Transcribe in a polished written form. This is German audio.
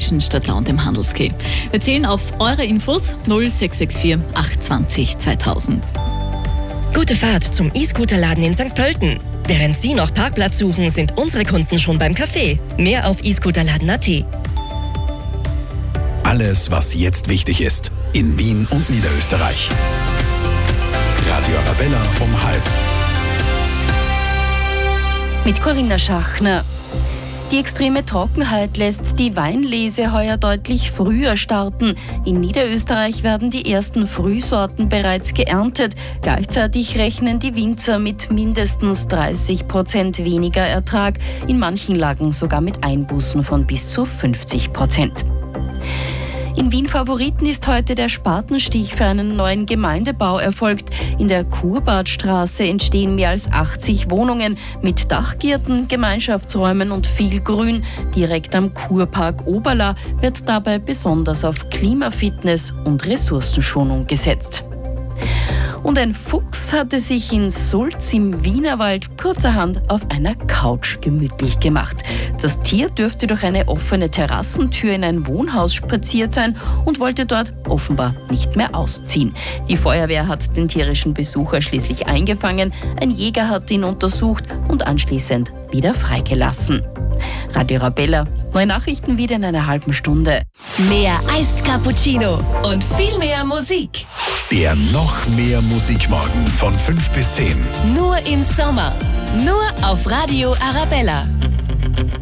zwischen Stadtlau und dem Handelsquai. Wir zählen auf eure Infos 0664 820 2000. Gute Fahrt zum E-Scooter-Laden in St. Pölten. Während Sie noch Parkplatz suchen, sind unsere Kunden schon beim Café. Mehr auf e-Scooterladen.at. Alles, was jetzt wichtig ist, in Wien und Niederösterreich. Radio Arabella um 12:30. Mit Corinna Schachner. Die extreme Trockenheit lässt die Weinlese heuer deutlich früher starten. In Niederösterreich werden die ersten Frühsorten bereits geerntet. Gleichzeitig rechnen die Winzer mit mindestens 30% weniger Ertrag, in manchen Lagen sogar mit Einbußen von bis zu 50%. In Wien Favoriten ist heute der Spatenstich für einen neuen Gemeindebau erfolgt. In der Kurbadstraße entstehen mehr als 80 Wohnungen mit Dachgärten, Gemeinschaftsräumen und viel Grün. Direkt am Kurpark Oberla wird dabei besonders auf Klimafitness und Ressourcenschonung gesetzt. Und ein Fuchs hatte sich in Sulz im Wienerwald kurzerhand auf einer Couch gemütlich gemacht. Das Tier dürfte durch eine offene Terrassentür in ein Wohnhaus spaziert sein und wollte dort offenbar nicht mehr ausziehen. Die Feuerwehr hat den tierischen Besucher schließlich eingefangen, ein Jäger hat ihn untersucht und anschließend wieder freigelassen. Radio Arabella, neue Nachrichten wieder in einer halben Stunde. Mehr Iced Cappuccino und viel mehr Musik. Der noch mehr Musikmorgen von 5 bis 10. Nur im Sommer. Nur auf Radio Arabella.